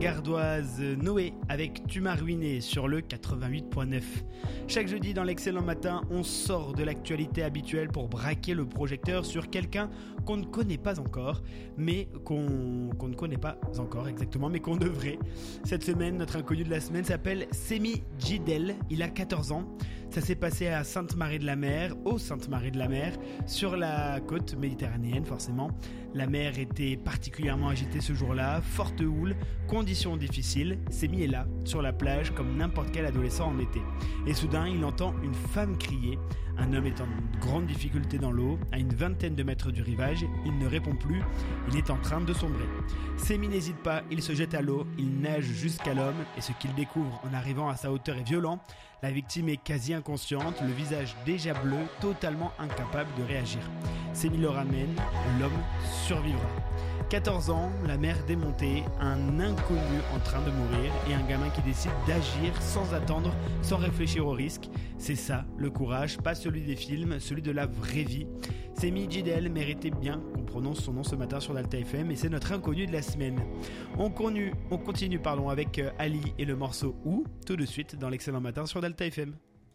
Gardoise Noé avec Tu m'as ruiné sur le 88.9. Chaque jeudi dans l'excellent matin, on sort de l'actualité habituelle pour braquer le projecteur sur quelqu'un qu'on ne connaît pas encore, mais qu'on ne connaît pas encore exactement, mais qu'on devrait. Cette semaine, notre inconnu de la semaine s'appelle Semi Jidel, il a 14 ans. Ça s'est passé à Sainte-Marie-de-la-Mer, au Sainte-Marie-de-la-Mer, sur la côte méditerranéenne forcément. La mer était particulièrement agitée ce jour-là, forte houle, conditions difficiles. Semi est là, sur la plage, comme n'importe quel adolescent en été. Et soudain, il entend une femme crier. Un homme est en grande difficulté dans l'eau, à une vingtaine de mètres du rivage. Il ne répond plus, il est en train de sombrer. Semi n'hésite pas, il se jette à l'eau, il nage jusqu'à l'homme, et ce qu'il découvre en arrivant à sa hauteur est violent. La victime est quasi inconsciente, le visage déjà bleu, totalement incapable de réagir. Semi le ramène, l'homme survivra. 14 ans, la mer démontée, un inconnu en train de mourir et un gamin qui décide d'agir sans attendre, sans réfléchir au risque. C'est ça, le courage, pas celui des films, celui de la vraie vie. Semi Jidel méritait bien qu'on prononce son nom ce matin sur Delta FM et c'est notre inconnu de la semaine. On continue avec Ali et le morceau Où, tout de suite dans l'excellent matin sur Delta FM.